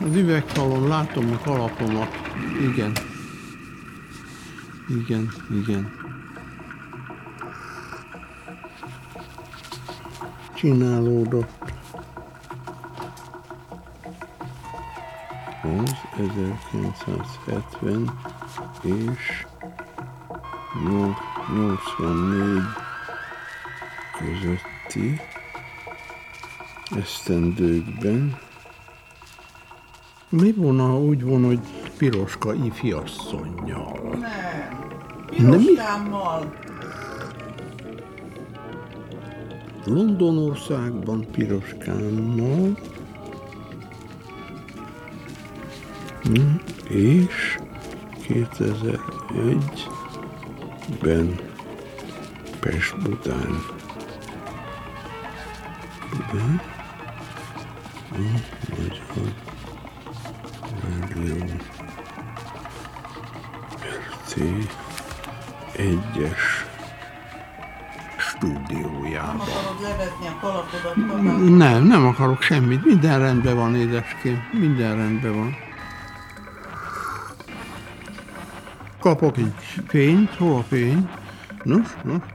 Az üvegfalon látom a kalapomat. Igen. Igen. Csinálódott. Az 1970 és 84 közötti esztendőkben. Mi volna, úgy van, hogy Piroska ifjasszonnyal? Nem, Piroskámmal. Londonországban Piroskámmal. És 2001-ben Pest-Budán. A Magyar Rádió RT 1-es stúdiójában. Nem akarod levetni a kalapodat? Nem akarok semmit. Minden rendben van, édeském. Minden rendben van. Kapok egy fényt. Hol a fény? Nos.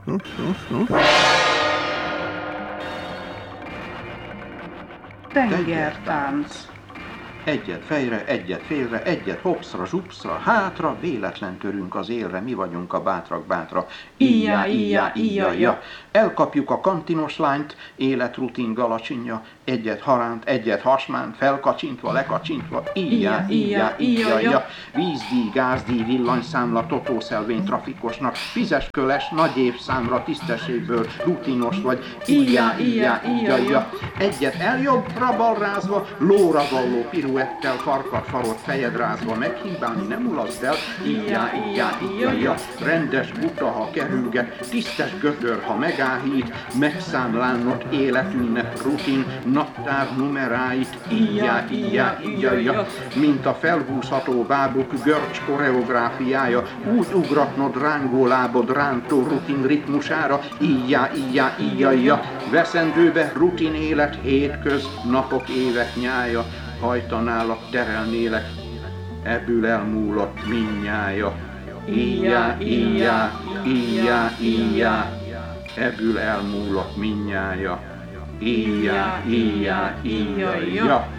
Tengertánc. Egyet fejre, egyet félre, egyet hopszra, zsupszra, hátra, véletlen törünk az élre, mi vagyunk a bátrak. Íjjá. Elkapjuk a kantinos lányt, életrutin galacsinja, egyet haránt, egyet hasmánt, felkacsintva, lekacsintva, íjjá. Vízdíj, gázdíj, villanyszámla, totószelvény trafikosnak, fizes köles, nagy évszámra, tisztességből, rutinos vagy, íjjá. Egyet eljobbra balrázva, lóra valló piruettel, farkat farott fejed rázva, meghibálni nem ulaszd el, íjjá. Rendes buta, ha kerülget, tisztes gödör, ha megállít, megszámlálnod életünknek rutin, naptár numeráit, íjjá. Mint a felhúzható bábuk görcs koreográfiája, úgy ugratnod rángó lábod rántó rutin ritmusára, íjjá. Veszendőbe rutin élet, hétköz, napok, évek nyája, hajtanálak, terelnélek, ebből elmúlott minnyája. Íjjá. Ebből elmúlott minnyája. Íjjá.